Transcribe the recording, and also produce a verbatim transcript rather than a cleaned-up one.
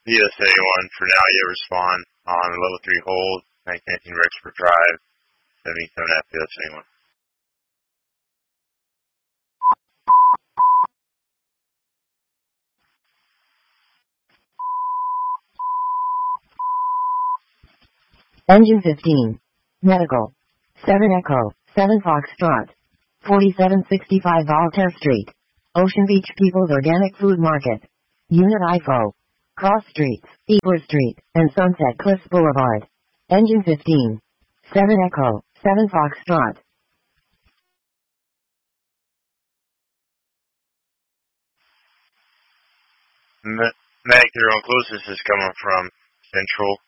P S A one for now, you respond on level three hold, nineteen Rexford Drive, seventy-seven F P S A one. Engine fifteen. Medical. seven Echo, seven Foxtrot. forty-seven sixty-five Voltaire Street. Ocean Beach People's Organic Food Market. Unit I F O. Cross Streets, Eber Street, and Sunset Cliffs Boulevard. Engine fifteen. seven Echo, seven Foxtrot. Medic zero closest is coming from Central